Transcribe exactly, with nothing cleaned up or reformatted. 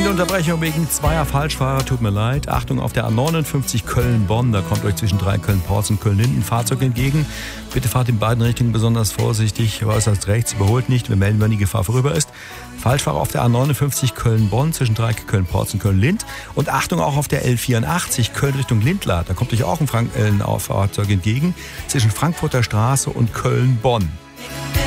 Dringende Unterbrechung wegen zweier Falschfahrer, tut mir leid. Achtung auf der A neunundfünfzig Köln-Bonn, da kommt euch zwischen drei Köln-Porz und Köln-Linden ein Fahrzeug entgegen. Bitte fahrt in beiden Richtungen besonders vorsichtig, äußerst rechts, überholt nicht, wir melden, wenn die Gefahr vorüber ist. Falschfahrer auf der A neunundfünfzig Köln-Bonn zwischen Dreieck Köln-Porz und Köln-Lind. Und Achtung auch auf der L vierundachtzig Köln Richtung Lindlar, da kommt euch auch ein, Frank- äh, ein Fahrzeug entgegen zwischen Frankfurter Straße und Köln-Bonn.